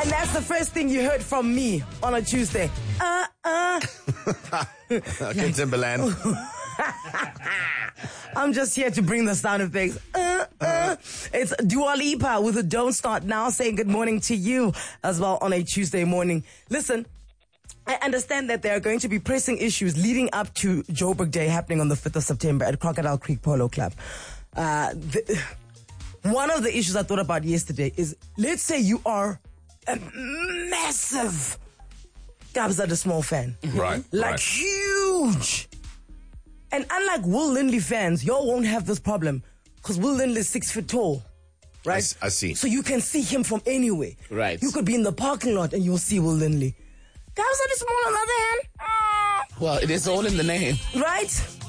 And that's the first thing you heard from me on a Tuesday. Okay, Timberland. I'm just here to bring the sound effects. It's Dua Lipa with a Don't Start Now saying good morning to you as well on a Tuesday morning. Listen, I understand that there are going to be pressing issues leading up to Joburg Day happening on the 5th of September at Crocodile Creek Polo Club. One of the issues I thought about yesterday is, let's say you are a massive Kabza De Small fan. Right. Like huge. And unlike Will Lindley fans, y'all won't have this problem because Will Lindley is 6 feet tall. Right? I see. So you can see him from anywhere. Right. You could be in the parking lot and you'll see Will Lindley. Kabza De Small on the other hand. Well, it is all in the name. Right?